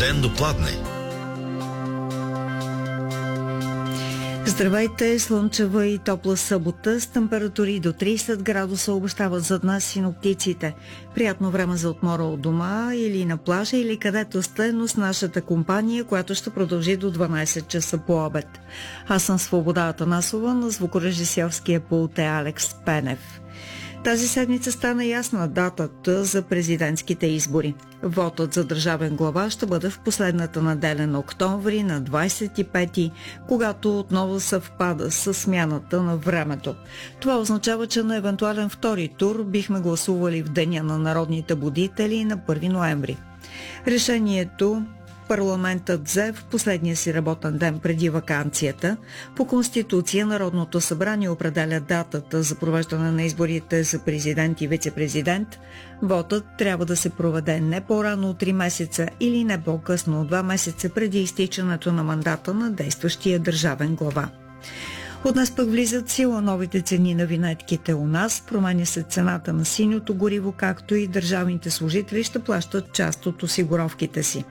ден допладне. Здравейте, слънчева и топла събота с температури до 30 градуса обещават за днес синоптиците. Приятно време за отмора от дома или на плажа или където сте, но с нашата компания, която ще продължи до 12 часа по обед. Аз съм Свобода Атанасова, на звукорежисьорския пулт е Алекс Пенев. Тази седмица стана ясна датата за президентските избори. Вотът за държавен глава ще бъде в последната неделя на октомври на 25-ти, когато отново съвпада с смяната на времето. Това означава, че на евентуален втори тур бихме гласували в деня на народните будители на 1 ноември. Решението парламентът взе в последния си работен ден преди ваканцията. По Конституция Народното събрание определя датата за провеждане на изборите за президент и вице-президент. Вотът трябва да се проведе не по-рано от 3 месеца или не по-късно от 2 месеца преди изтичането на мандата на действащия държавен глава. От днес пък влизат в сила новите цени на винетките у нас, променя се цената на синьото гориво, както и държавните служители ще плащат част от осигуровките си.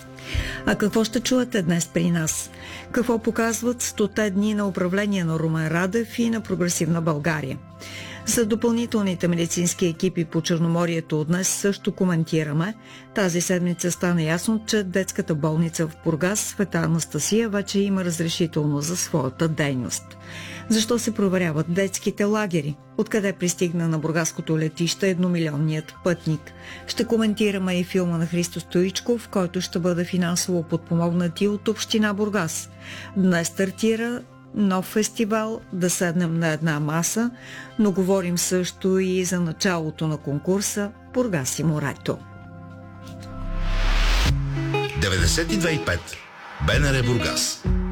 А какво ще чуете днес при нас? Какво показват 100 дни на управление на Румен Радев и на Прогресивна България? За допълнителните медицински екипи по Черноморието от днес също коментираме. Тази седмица стана ясно, че детската болница в Бургас Света Анастасия вече има разрешително за своята дейност. Защо се проверяват детските лагери? Откъде пристигна на бургаското летище 1-милионният пътник? Ще коментираме и филма на Христо Стоичков, който ще бъде финансово подпомогнат и от община Бургас. Днес стартира нов фестивал "Да седнем на една маса", но говорим също и за началото на конкурса "Бургас и морето". 92,5 БНР Бургас.